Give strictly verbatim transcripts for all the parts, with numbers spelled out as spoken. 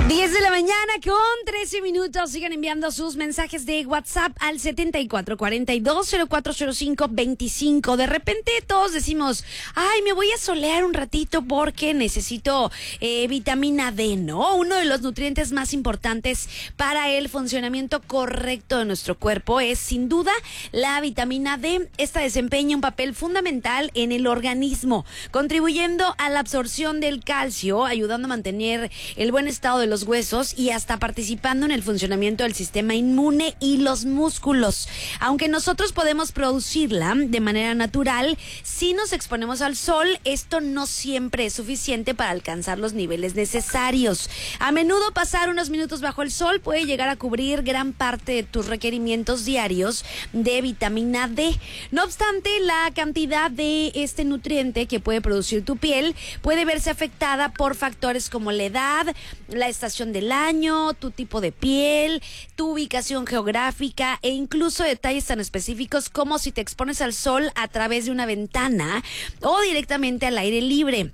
diez de la mañana con trece minutos. Sigan enviando sus mensajes de WhatsApp al setenta y cuatro cuarenta y dos cero cuatro cero cinco veinticinco. De repente todos decimos, ay, me voy a solear un ratito porque necesito eh, vitamina D, ¿no? Uno de los nutrientes más importantes para el funcionamiento correcto de nuestro cuerpo es, sin duda, la vitamina D. Esta desempeña un papel fundamental en el organismo, contribuyendo a la absorción del calcio, ayudando a mantener el buen estado de los huesos y hasta participando en el funcionamiento del sistema inmune y los músculos. Aunque nosotros podemos producirla de manera natural, si nos exponemos al sol, esto no siempre es suficiente para alcanzar los niveles necesarios. A menudo pasar unos minutos bajo el sol puede llegar a cubrir gran parte de tus requerimientos diarios de vitamina D. No obstante, la cantidad de este nutriente que puede producir tu piel puede verse afectada por factores como la edad, la estación del año, tu tipo de piel, tu ubicación geográfica e incluso detalles tan específicos como si te expones al sol a través de una ventana o directamente al aire libre,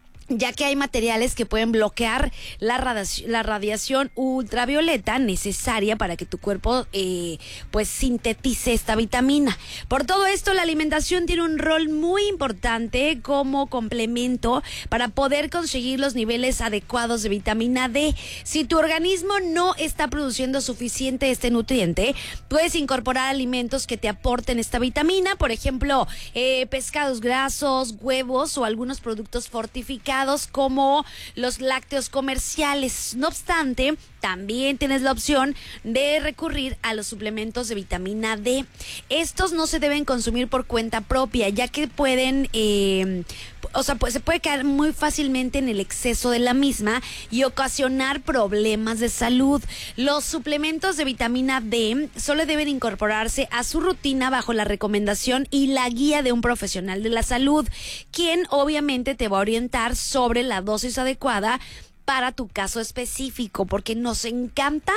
ya que hay materiales que pueden bloquear la radiación, la radiación ultravioleta necesaria para que tu cuerpo eh, pues sintetice esta vitamina. Por todo esto, la alimentación tiene un rol muy importante como complemento para poder conseguir los niveles adecuados de vitamina D. Si tu organismo no está produciendo suficiente este nutriente, puedes incorporar alimentos que te aporten esta vitamina, por ejemplo, eh, pescados grasos, huevos o algunos productos fortificados como los lácteos comerciales. No obstante, también tienes la opción de recurrir a los suplementos de vitamina D. Estos no se deben consumir por cuenta propia, ya que pueden, eh, o sea, pues se puede caer muy fácilmente en el exceso de la misma y ocasionar problemas de salud. Los suplementos de vitamina D solo deben incorporarse a su rutina bajo la recomendación y la guía de un profesional de la salud, quien obviamente te va a orientar sobre la dosis adecuada para tu caso específico, porque nos encanta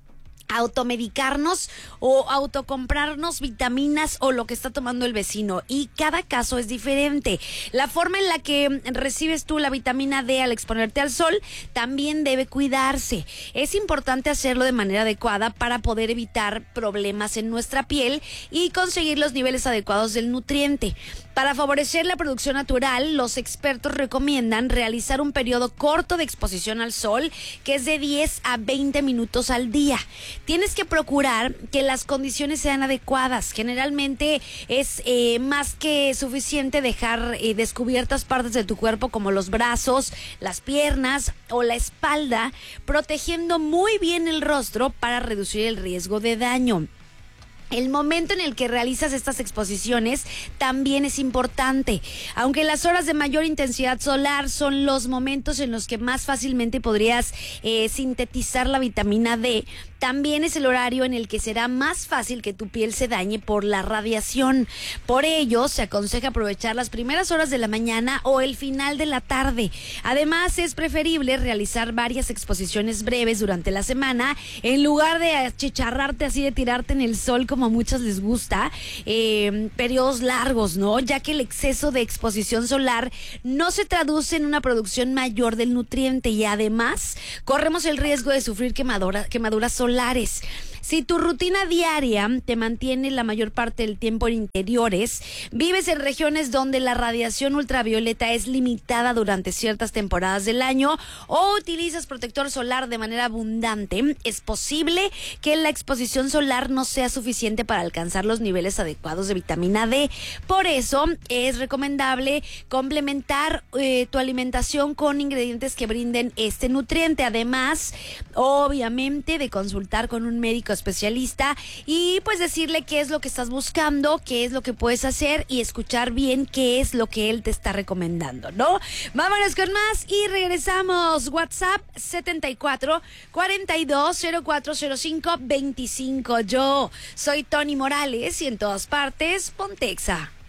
automedicarnos o autocomprarnos vitaminas o lo que está tomando el vecino, y cada caso es diferente. La forma en la que recibes tú la vitamina D al exponerte al sol también debe cuidarse. Es importante hacerlo de manera adecuada para poder evitar problemas en nuestra piel y conseguir los niveles adecuados del nutriente. Para favorecer la producción natural, los expertos recomiendan realizar un periodo corto de exposición al sol, que es de diez a veinte minutos al día. Tienes que procurar que las condiciones sean adecuadas. Generalmente es eh, más que suficiente dejar eh, descubiertas partes de tu cuerpo como los brazos, las piernas o la espalda, protegiendo muy bien el rostro para reducir el riesgo de daño. El momento en el que realizas estas exposiciones también es importante. Aunque las horas de mayor intensidad solar son los momentos en los que más fácilmente podrías eh, sintetizar la vitamina D, también es el horario en el que será más fácil que tu piel se dañe por la radiación. Por ello, se aconseja aprovechar las primeras horas de la mañana o el final de la tarde. Además, es preferible realizar varias exposiciones breves durante la semana en lugar de achicharrarte así, de tirarte en el sol como a muchos les gusta, eh, periodos largos, ¿no? Ya que el exceso de exposición solar no se traduce en una producción mayor del nutriente y además corremos el riesgo de sufrir quemadura, quemaduras solares. Si tu rutina diaria te mantiene la mayor parte del tiempo en interiores, vives en regiones donde la radiación ultravioleta es limitada durante ciertas temporadas del año o utilizas protector solar de manera abundante, es posible que la exposición solar no sea suficiente para alcanzar los niveles adecuados de vitamina D. Por eso es recomendable complementar eh, tu alimentación con ingredientes que brinden este nutriente. Además, obviamente, de consultar con un médico especialista y pues decirle qué es lo que estás buscando, qué es lo que puedes hacer y escuchar bien qué es lo que él te está recomendando, ¿no? Vámonos con más y regresamos. WhatsApp setenta y cuatro cuarenta y dos cero cuatro cero cinco veinticinco. Yo soy Tony Morales y en todas partes, Pontexa.